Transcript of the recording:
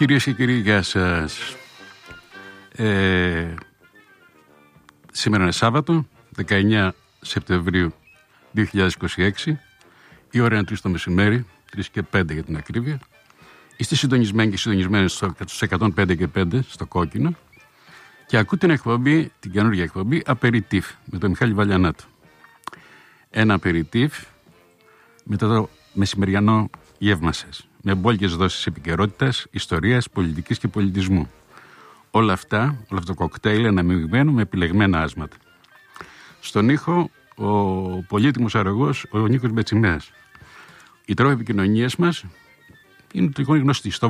Κυρίες και κύριοι, γεια σας. Σήμερα είναι Σάββατο, 19 Σεπτεμβρίου 2026. Η ώρα είναι 3 το μεσημέρι, 3 και 5 για την ακρίβεια. Είστε συντονισμένοι και συντονισμένοι στους 105 και 5 στο κόκκινο. Και ακούτε την εκπομπή, την καινούργια εκπομπή, Απεριτίφ, με τον Μιχάλη Βαλιανάτο. Ένα απεριτίφ μετά το μεσημεριανό γεύμα σας, με μπόλικες δόσεις επικαιρότητας, ιστορίας, πολιτικής και πολιτισμού. Όλα αυτό το κοκτέιλ αναμειγμένο με επιλεγμένα άσματα. Στον ήχο, ο πολύτιμος αρρωγός, ο Νίκος Μπετσιμέας. Οι τρόποι επικοινωνίας μας είναι γνωστοί. Στο